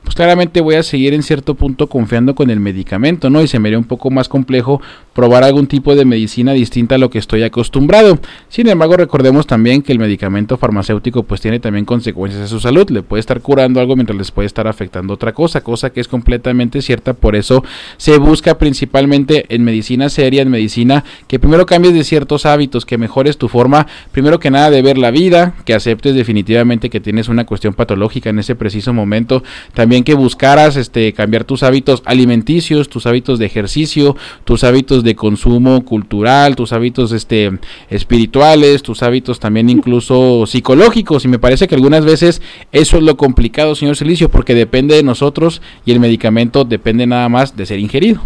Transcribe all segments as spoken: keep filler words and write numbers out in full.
pues claramente voy a seguir en cierto punto confiando con el medicamento, ¿no? Y se me haría un poco más complejo probar algún tipo de medicina distinta a lo que estoy acostumbrado. Sin embargo, recordemos también que el medicamento farmacéutico pues tiene también consecuencias a su salud, le puede estar curando algo mientras les puede estar afectando otra cosa, cosa que es completamente cierta. Por eso se busca principalmente en medicina seria, en medicina que primero cambies de ciertos hábitos, que mejores tu forma, primero que nada de ver la vida, que aceptes definitivamente que tienes una cuestión patológica en ese preciso momento, también que buscaras este cambiar tus hábitos alimenticios, tus hábitos de ejercicio, tus hábitos de consumo cultural, tus hábitos este espirituales, tus hábitos también incluso psicológicos, y me parece que algunas veces eso es lo complicado, señor Cilicio, porque depende de nosotros y el medicamento depende nada más de ser ingerido.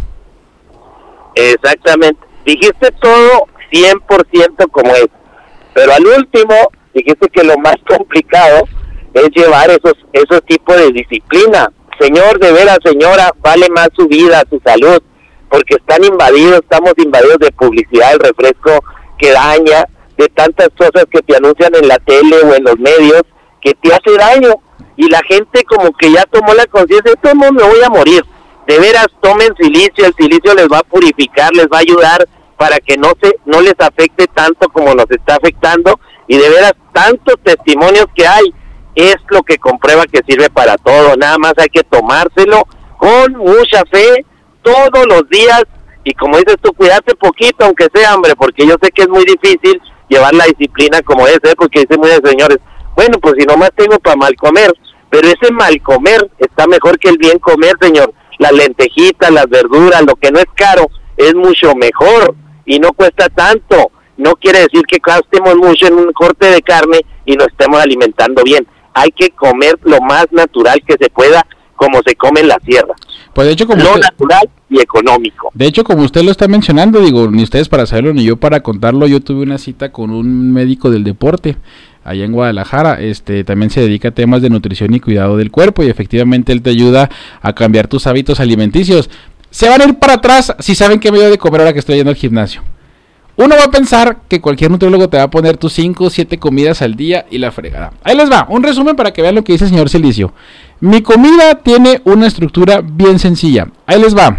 Exactamente, dijiste todo cien por ciento como es, pero al último dijiste que lo más complicado es llevar esos esos tipos de disciplina. Señor, de veras, señora, vale más su vida, su salud, porque están invadidos, estamos invadidos de publicidad, el refresco que daña, de tantas cosas que te anuncian en la tele o en los medios, que te hace daño, y la gente como que ya tomó la conciencia, de todo mundo me voy a morir. De veras, tomen silicio, el silicio les va a purificar, les va a ayudar para que no se no les afecte tanto como nos está afectando, y de veras, tantos testimonios que hay, es lo que comprueba que sirve para todo. Nada más hay que tomárselo con mucha fe todos los días, y como dices tú, cuidarte poquito, aunque sea, hombre, porque yo sé que es muy difícil llevar la disciplina como es, ¿eh? Porque dicen muchos señores, bueno, pues si nomás tengo para mal comer, pero ese mal comer está mejor que el bien comer, señor. Las lentejitas, las verduras, lo que no es caro, es mucho mejor y no cuesta tanto. No quiere decir que gastemos mucho en un corte de carne y nos estemos alimentando bien. Hay que comer lo más natural que se pueda, como se come en la sierra. Pues de hecho, como lo usted, natural y económico. De hecho, como usted lo está mencionando, digo, ni ustedes para saberlo ni yo para contarlo, yo tuve una cita con un médico del deporte allá en Guadalajara. Este también se dedica a temas de nutrición y cuidado del cuerpo, y efectivamente él te ayuda a cambiar tus hábitos alimenticios. Se van a ir para atrás si saben qué me doy de comer ahora que estoy yendo al gimnasio. Uno va a pensar que cualquier nutriólogo te va a poner tus cinco o siete comidas al día y la fregada. Ahí les va, un resumen para que vean lo que dice el señor Cilicio. Mi comida tiene una estructura bien sencilla. Ahí les va.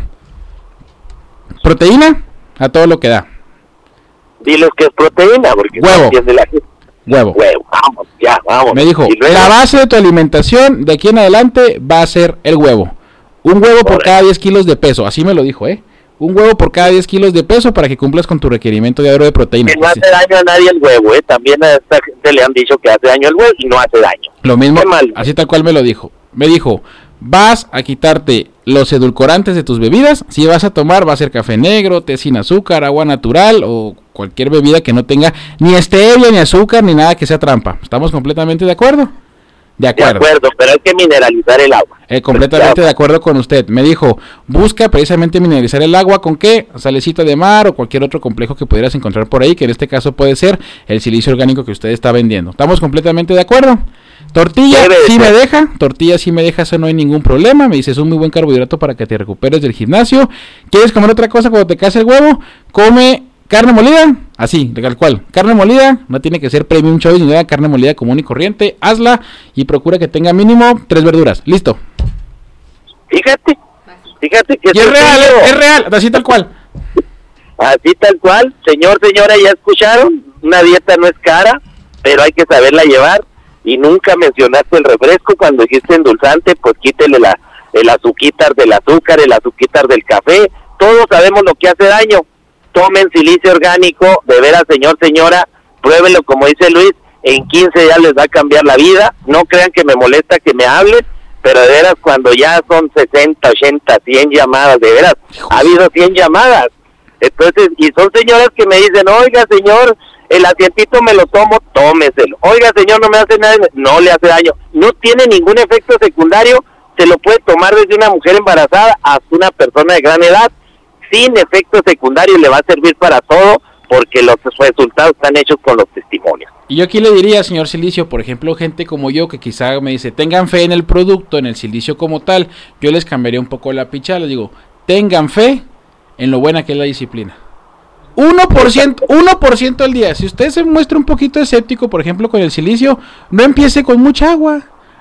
Proteína a todo lo que da. Diles que es proteína, porque huevo. No entiende la gente. Huevo. Huevo, vamos, ya, vamos. Me dijo, luego, la base de tu alimentación de aquí en adelante va a ser el huevo. Un huevo por cada diez kilos de peso, así me lo dijo, ¿eh? Un huevo por cada diez kilos de peso para que cumplas con tu requerimiento diario de proteína. Que no hace daño a nadie el huevo, ¿eh? También a esta gente le han dicho que hace daño el huevo y no hace daño. Lo mismo, así tal cual me lo dijo. Me dijo, vas a quitarte los edulcorantes de tus bebidas. Si vas a tomar, va a ser café negro, té sin azúcar, agua natural o cualquier bebida que no tenga ni stevia, ni azúcar, ni nada que sea trampa. ¿Estamos completamente de acuerdo? De acuerdo. De acuerdo, pero hay que mineralizar el agua. Eh, completamente de acuerdo con usted. Me dijo, busca precisamente mineralizar el agua ¿con qué? Salecita de mar o cualquier otro complejo que pudieras encontrar por ahí, que en este caso puede ser el silicio orgánico que usted está vendiendo. ¿Estamos completamente de acuerdo? Tortilla sí me deja, tortilla sí me deja, eso no hay ningún problema. Me dice, es un muy buen carbohidrato para que te recuperes del gimnasio. ¿Quieres comer otra cosa cuando te case el huevo? Come carne molida, así, tal cual, carne molida, no tiene que ser premium choice ni nada, carne molida común y corriente, hazla y procura que tenga mínimo tres verduras, listo. Fíjate, fíjate que y es real, es, es real, así tal cual. Así tal cual, señor, señora, ya escucharon, una dieta no es cara, pero hay que saberla llevar, y nunca mencionaste el refresco cuando dijiste endulzante, pues quítele la, el azuquitar del azúcar, el azuquitar del café, todos sabemos lo que hace daño. Tomen silicio orgánico, de veras, señor, señora, pruébenlo como dice Luis, en quince días les va a cambiar la vida. No crean que me molesta que me hablen, pero de veras cuando ya son sesenta, ochenta, cien llamadas, de veras, ha habido cien llamadas. Entonces, y son señoras que me dicen, oiga, señor, el asientito me lo tomo, tómeselo. Oiga, señor, no me hace nada, no le hace daño. No tiene ningún efecto secundario, se lo puede tomar desde una mujer embarazada hasta una persona de gran edad, sin efecto secundario, le va a servir para todo, porque los resultados están hechos con los testimonios. Y yo aquí le diría, señor Cilicio, por ejemplo, gente como yo que quizá me dice, tengan fe en el producto, en el silicio como tal, yo les cambiaría un poco la picha, les digo, tengan fe en lo buena que es la disciplina. uno por ciento, uno por ciento al día. Si usted se muestra un poquito escéptico, por ejemplo, con el silicio, no empiece con mucha agua.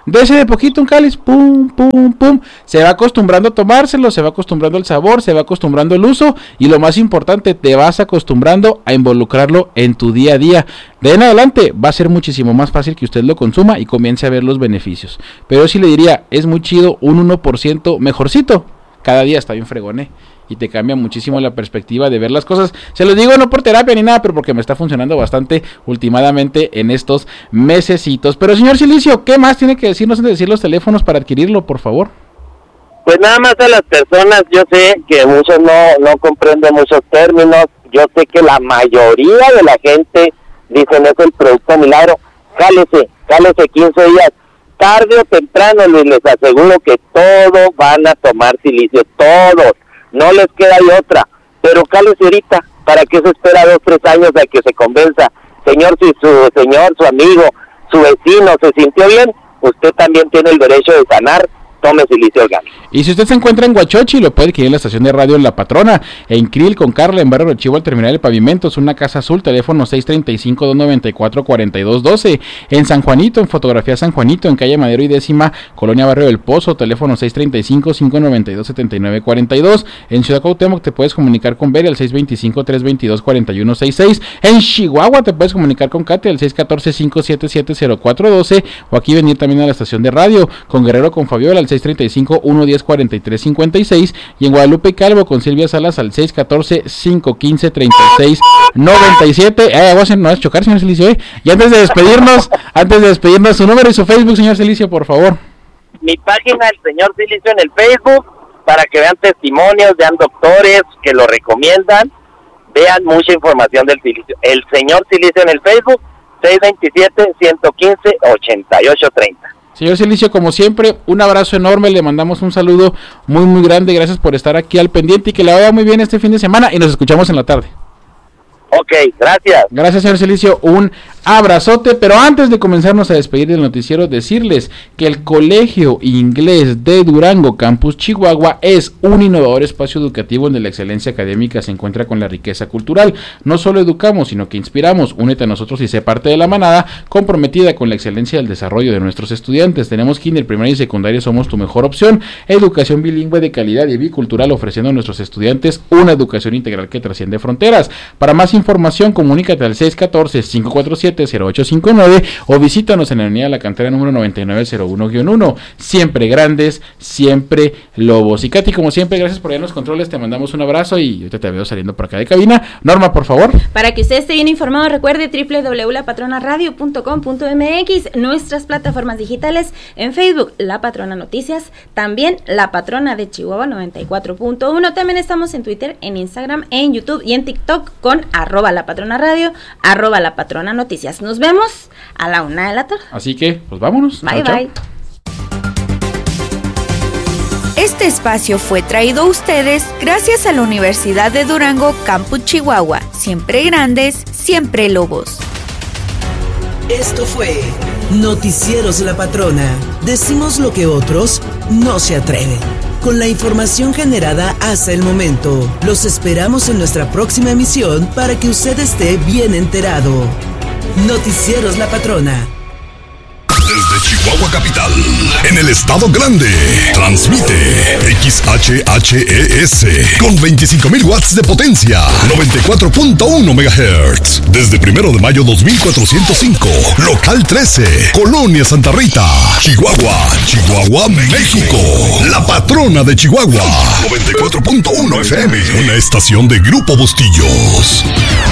Dese de poquito un cáliz, pum, pum, pum. Se va acostumbrando a tomárselo, se va acostumbrando al sabor, se va acostumbrando al uso y lo más importante, te vas acostumbrando a involucrarlo en tu día a día. De ahí en adelante va a ser muchísimo más fácil que usted lo consuma y comience a ver los beneficios. Pero sí le diría, es muy chido un uno por ciento mejorcito. Cada día está bien fregón, ¿eh? Y te cambia muchísimo la perspectiva de ver las cosas. Se los digo no por terapia ni nada, pero porque me está funcionando bastante últimamente en estos mesecitos. Pero señor Silicio, ¿qué más tiene que decirnos antes de decir los teléfonos para adquirirlo, por favor? Pues nada más a las personas, yo sé que muchos no, no comprenden muchos términos, yo sé que la mayoría de la gente dicen es el producto milagro, cálese, cálese quince días, tarde o temprano les, les aseguro que todos van a tomar silicio, todos. No les queda de otra, pero cálese ahorita, ¿para qué se espera dos, tres años a que se convenza? Señor, si su señor, su amigo, su vecino se sintió bien, usted también tiene el derecho de sanar, tome silicio orgánico. Y si usted se encuentra en Huachochi, lo puede adquirir en la estación de radio La Patrona, en Krill con Carla, en Barrio Archivo al terminal de pavimentos, una casa azul, teléfono seis treinta y cinco, doscientos noventa y cuatro, cuarenta y dos doce, en San Juanito, en Fotografía San Juanito, en calle Madero y décima, Colonia Barrio del Pozo, teléfono seis treinta y cinco, cinco noventa y dos, setenta y nueve cuarenta y dos, en Ciudad Cuauhtémoc te puedes comunicar con Bere al seis veinticinco, trescientos veintidós, cuarenta y uno sesenta y seis, en Chihuahua te puedes comunicar con Katy al seis catorce, cinco setenta y siete, cero cuatro doce, o aquí venir también a la estación de radio, con Guerrero con Fabiola al seis treinta y cinco, uno diez, cuarenta y tres cincuenta y seis, y en Guadalupe y Calvo con Silvia Salas al seis catorce, cinco quince, treinta y seis noventa y siete. Eh, voy a no es chocar, señor Silicio, eh. Y antes de despedirnos, antes de despedirnos, su número y su Facebook, señor Silicio, por favor. Mi página, el señor Silicio, en el Facebook, para que vean testimonios, vean doctores que lo recomiendan, vean mucha información del silicio. El señor Silicio en el Facebook, seis veintisiete, ciento quince, ochenta y ocho treinta. Señor Silicio, como siempre, un abrazo enorme, le mandamos un saludo muy muy grande, gracias por estar aquí al pendiente y que le vaya muy bien este fin de semana y nos escuchamos en la tarde. Ok, gracias. Gracias, señor Silicio, un abrazote, pero antes de comenzarnos a despedir del noticiero, decirles que el Colegio Inglés de Durango, Campus Chihuahua, es un innovador espacio educativo donde la excelencia académica se encuentra con la riqueza cultural. No solo educamos, sino que inspiramos. Únete a nosotros y sé parte de la manada comprometida con la excelencia del desarrollo de nuestros estudiantes. Tenemos kinder, primaria y secundaria, somos tu mejor opción. Educación bilingüe de calidad y bicultural, ofreciendo a nuestros estudiantes una educación integral que trasciende fronteras. Para más información, comunícate al seis catorce, cinco cuatro siete, cero ocho cinco nueve o visítanos en la avenida La Cantera número noventa y nueve cero uno guion uno. Siempre grandes, siempre lobos. Y Katy, como siempre, gracias por ir a los controles, te mandamos un abrazo y ahorita te veo saliendo por acá de cabina. Norma, por favor. Para que usted esté bien informado, recuerde doble u doble u doble u punto la patrona radio punto com punto eme equis, nuestras plataformas digitales en Facebook, La Patrona Noticias, también La Patrona de Chihuahua noventa y cuatro punto uno. También estamos en Twitter, en Instagram, en YouTube y en TikTok con arroba La Patrona Radio, arroba La Patrona Noticias. Nos vemos a la una de la tarde. Así que, pues vámonos. Bye, chao, bye. Chao. Este espacio fue traído a ustedes gracias a la Universidad de Durango, Campus Chihuahua. Siempre grandes, siempre lobos. Esto fue Noticieros La Patrona. Decimos lo que otros no se atreven. Con la información generada hasta el momento, los esperamos en nuestra próxima emisión para que usted esté bien enterado. Noticieros La Patrona. Desde Chihuahua Capital, en el Estado Grande, transmite X H H E S con veinticinco mil watts de potencia, noventa y cuatro punto uno megahertz. Desde primero de mayo dos mil cuatrocientos cinco, local trece, Colonia Santa Rita, Chihuahua, Chihuahua, México. La Patrona de Chihuahua, noventa y cuatro punto uno F M, una estación de Grupo Bustillos.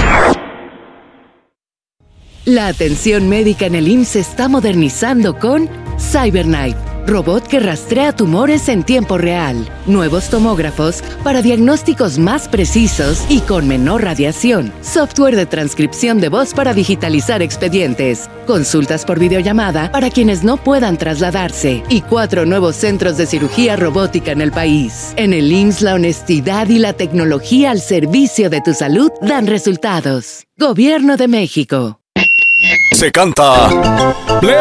La atención médica en el I M S S se está modernizando con CyberKnife, robot que rastrea tumores en tiempo real. Nuevos tomógrafos para diagnósticos más precisos y con menor radiación. Software de transcripción de voz para digitalizar expedientes. Consultas por videollamada para quienes no puedan trasladarse. Y cuatro nuevos centros de cirugía robótica en el país. En el I M S S la honestidad y la tecnología al servicio de tu salud dan resultados. Gobierno de México. Se canta Play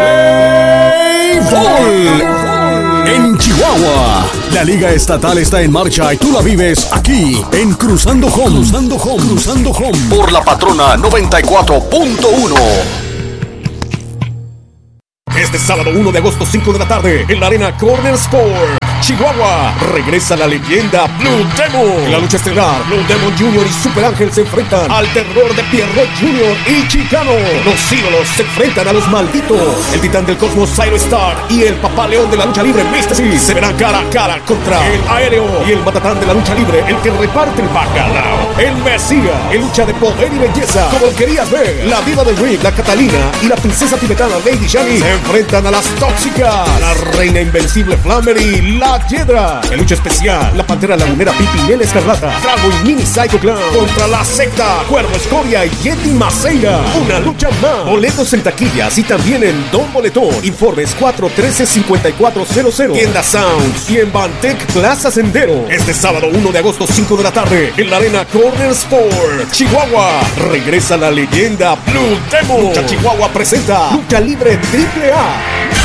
Ball en Chihuahua. La Liga Estatal está en marcha y tú la vives aquí en Cruzando Home. Cruzando Home. Cruzando Home. Por La Patrona noventa y cuatro punto uno. Este sábado uno de agosto, cinco de la tarde, en la Arena Corner Sport, Chihuahua, regresa la leyenda Blue Demon. En la lucha estelar, Blue Demon junior y Super Ángel se enfrentan al terror de Pierrot junior y Chicano. Los ídolos se enfrentan a los malditos. El titán del cosmos, Zero Star, y el papá león de la lucha libre, Místesis, se verán cara a cara contra el aéreo y el matatán de la lucha libre, el que reparte el bacalao, el Mesías. En lucha de poder y belleza, como lo querías ver, la diva del ring, la Catalina, y la princesa tibetana, Lady Shani, se enfrentan a las tóxicas, la reina invencible Flammer y la Hiedra. En lucha especial, la pantera lagunera Pimpinela Escarlata, Drago y Mini Psycho Clown contra la secta, Cuervo Escoria y Yeti Maceira. Una lucha más. Boletos en taquillas y también en Don Boletón. Informes cuatro uno tres, cinco cuatro cero cero. Tienda Sounds y en Bantec Plaza Sendero. Este sábado uno de agosto, cinco de la tarde, en la Arena Corner Sport, Chihuahua, regresa la leyenda Blue Demon. Lucha Chihuahua presenta Lucha Libre Triple A.